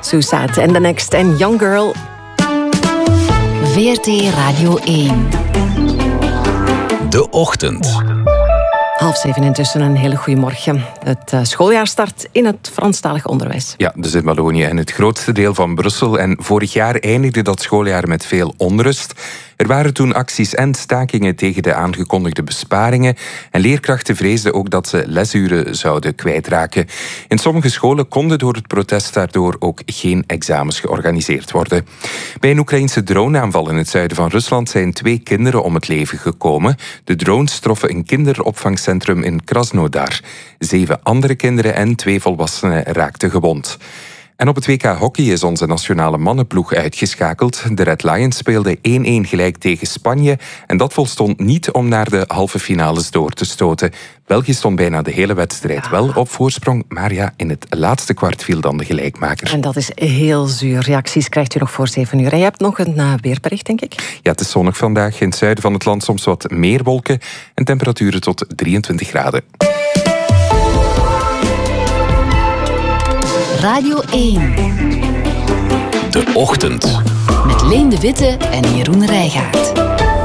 Suicide and the Next en Young Girl. VRT Radio 1. De Ochtend. 6:30 intussen, een hele goede morgen. Het schooljaar start in het Franstalig onderwijs. Ja, dus in Wallonië en het grootste deel van Brussel. En vorig jaar eindigde dat schooljaar met veel onrust. Er waren toen acties en stakingen tegen de aangekondigde besparingen. En leerkrachten vreesden ook dat ze lesuren zouden kwijtraken. In sommige scholen konden door het protest daardoor ook geen examens georganiseerd worden. Bij een Oekraïnse droneaanval in het zuiden van Rusland zijn 2 kinderen om het leven gekomen. De drones troffen een kinderopvangcentrum in Krasnodar. 7 andere kinderen en 2 volwassenen raakten gewond. En op het WK Hockey is onze nationale mannenploeg uitgeschakeld. De Red Lions speelden 1-1 gelijk tegen Spanje. En dat volstond niet om naar de halve finales door te stoten. België stond bijna de hele wedstrijd wel op voorsprong. Maar ja, in het laatste kwart viel dan de gelijkmaker. En dat is heel zuur. Reacties krijgt u nog voor 7 uur. En je hebt nog een weerbericht, denk ik? Ja, het is zonnig vandaag. In het zuiden van het land soms wat meer wolken. En temperaturen tot 23 graden. Radio 1. De Ochtend. Met Leen de Witte en Jeroen Rijgaard.